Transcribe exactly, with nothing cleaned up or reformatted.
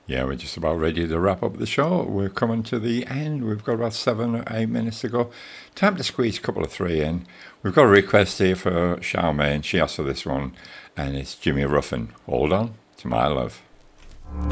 Yeah, we're just about ready to wrap up the show. We're coming to the end. We've got about seven or eight minutes to go. Time to squeeze a couple of three in. We've got a request here for Charmaine. She asked for this one, and it's Jimmy Ruffin. Hold on to my love.